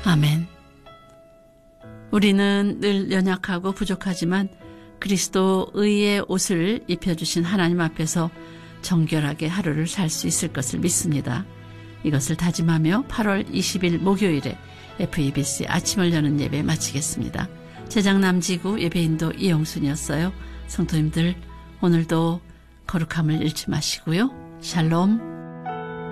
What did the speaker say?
아멘. 우리는 늘 연약하고 부족하지만 그리스도 의의 옷을 입혀주신 하나님 앞에서 정결하게 하루를 살 수 있을 것을 믿습니다. 이것을 다짐하며 8월 20일 목요일에 FEBC 아침을 여는 예배 마치겠습니다. 제작 남지구 예배인도 이영순이었어요. 성도님들 오늘도 거룩함을 잃지 마시고요. 샬롬.